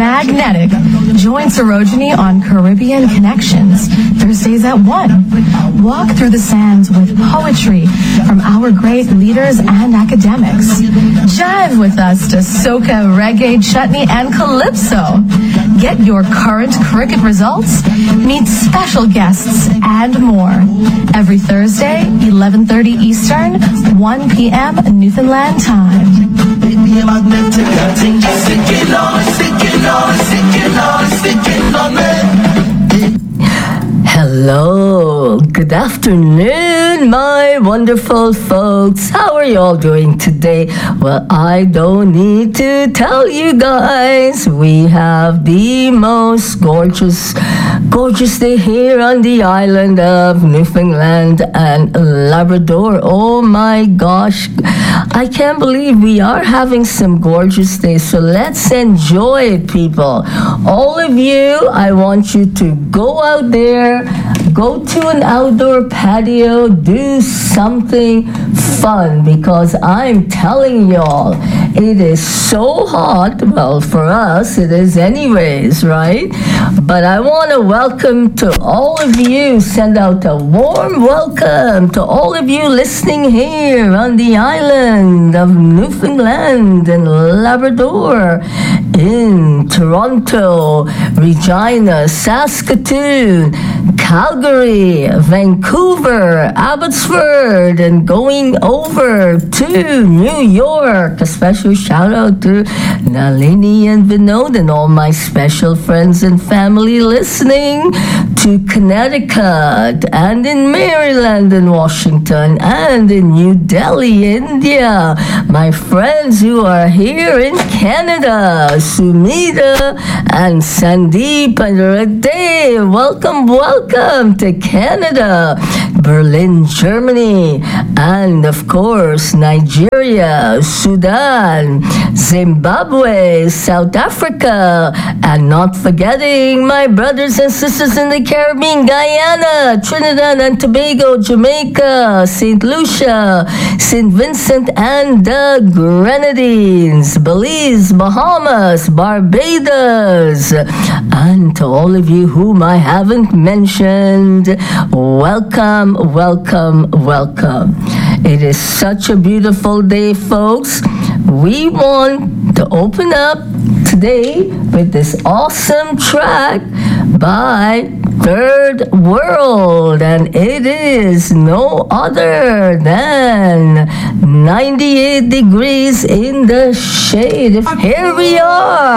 magnetic. Join Sorogeny on Caribbean Connections, Thursdays at 1. Walk through the sands with poetry from our great leaders and academics. Jive with us to soca, reggae, chutney, and calypso. Get your current cricket results, meet special guests, and more. Every Thursday, 11:30 Eastern, 1 p.m. Newfoundland time. Hello, good afternoon, my wonderful folks. How are you all doing today? Well, I don't need to tell you guys, we have the most gorgeous day here on the island of Newfoundland and Labrador. Oh my gosh, I can't believe we are having some gorgeous days. So let's enjoy it, people. All of you, I want you to go out there, go to an outdoor patio, do something fun, because I'm telling y'all, it is so hot. Well, for us, it is anyways, right? But I want to welcome to all of you, send out a warm welcome to all of you listening here on the island of Newfoundland and Labrador, in Toronto, Regina, Saskatoon, Calgary, Vancouver, Abbotsford, and going over to New York. A special shout out to Nalini and Vinod and all my special friends and family listening to Connecticut and in Maryland and Washington and in New Delhi, India. My friends who are here in Canada, Sumita and Sandeep and Rade, welcome to Canada, Berlin, Germany, and of course Nigeria, Sudan, Zimbabwe, South Africa, and not forgetting my brothers and sisters in the Caribbean, Guyana, Trinidad and Tobago, Jamaica, St. Lucia, St. Vincent and the Grenadines, Belize, Bahamas, Barbados, and to all of you whom I haven't mentioned, welcome. It is such a beautiful day, folks. We want to open up today with this awesome track by Third World, and it is no other than 98 Degrees in the Shade. Here we are.